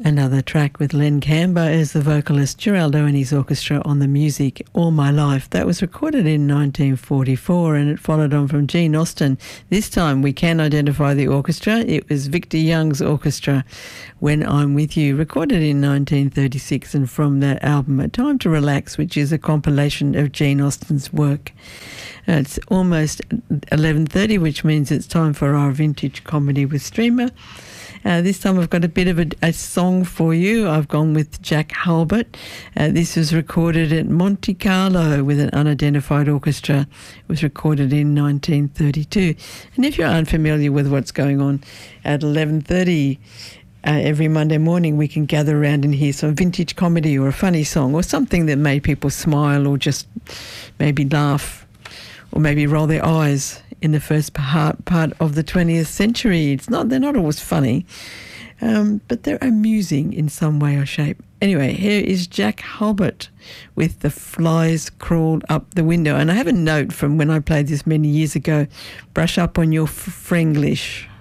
Another track with Len Camber as the vocalist, Geraldo and his orchestra on the music, All My Life. That was recorded in 1944 and it followed on from Gene Austin. This time we can identify the orchestra. It was Victor Young's orchestra, When I'm With You, recorded in 1936, and from that album, A Time to Relax, which is a compilation of Gene Austin's work. It's almost 11:30, which means it's time for our Vintage Comedy with Streamer. This time I've got a bit of a song for you. I've gone with Jack Halbert. This was recorded at Monte Carlo with an unidentified orchestra. It was recorded in 1932. And if you're unfamiliar with what's going on at 11:30 every Monday morning, we can gather around and hear some vintage comedy or a funny song or something that made people smile or just maybe laugh or maybe roll their eyes in the first part of the 20th century. They're not always funny, but they're amusing in some way or shape. Anyway, here is Jack Halbert with The Flies Crawled Up the Window. And I have a note from when I played this many years ago: brush up on your Frenglish.